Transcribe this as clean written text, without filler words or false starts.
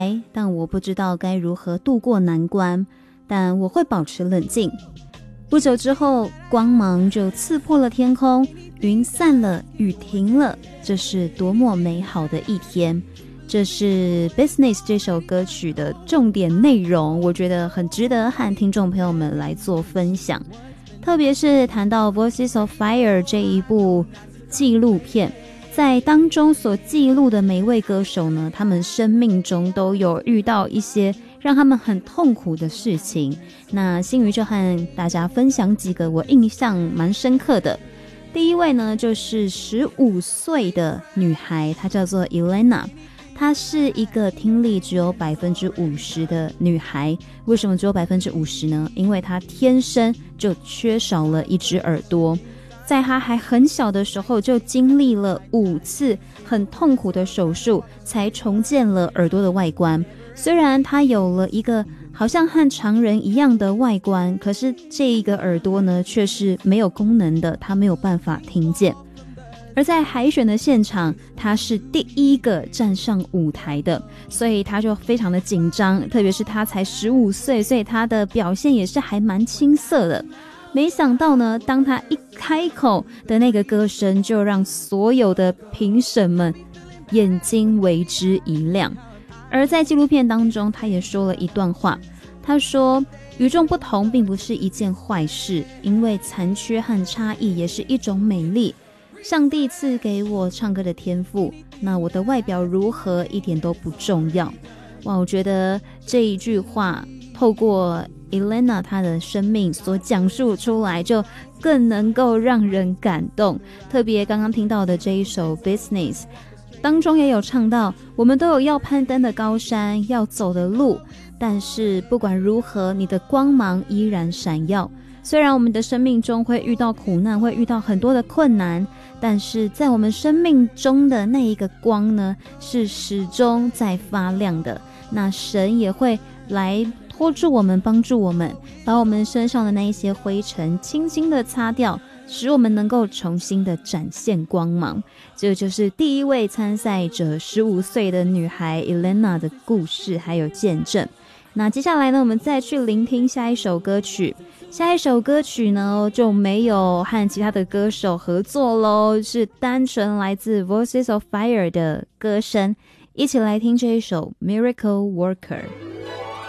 但我不知道该如何度过难关，但我会保持冷静。不久之后，光芒就刺破了天空，云散了，雨停了，这是多么美好的一天。这是 Business 这首歌曲的重点内容，我觉得很值得和听众朋友们来做分享。特别是谈到 Voices of Fire 这一部纪录片，在当中所记录的每一位歌手呢，他们生命中都有遇到一些让他们很痛苦的事情。那新宇就和大家分享几个我印象蛮深刻的。第一位呢，就是15岁的女孩，她叫做 Elena。她是一个听力只有 50% 的女孩。为什么只有 50% 呢？因为她天生就缺少了一只耳朵。在她还很小的时候就经历了5次很痛苦的手术，才重建了耳朵的外观。虽然她有了一个好像和常人一样的外观，可是这一个耳朵呢，却是没有功能的，她没有办法听见。而在海选的现场，他是第一个站上舞台的，所以他就非常的紧张，特别是他才15岁，所以他的表现也是还蛮青涩的。没想到呢，当他一开口的那个歌声，就让所有的评审们眼睛为之一亮。而在纪录片当中，他也说了一段话，他说，与众不同并不是一件坏事，因为残缺和差异也是一种美丽。上帝赐给我唱歌的天赋，那我的外表如何一点都不重要。哇，我觉得这一句话透过 Elena 她的生命所讲述出来，就更能够让人感动。特别刚刚听到的这一首 Business 当中也有唱到，我们都有要攀登的高山，要走的路，但是不管如何，你的光芒依然闪耀。虽然我们的生命中会遇到苦难，会遇到很多的困难，但是在我们生命中的那一个光呢，是始终在发亮的。那神也会来拖住我们，帮助我们，把我们身上的那一些灰尘轻轻的擦掉，使我们能够重新的展现光芒。这就是第一位参赛者15岁的女孩 Elena 的故事还有见证。那接下来呢，我们再去聆听下一首歌曲。下一首歌曲呢，就没有和其他的歌手合作咯，是单纯来自 Voices of Fire 的歌声。一起来听这一首 Miracle Worker。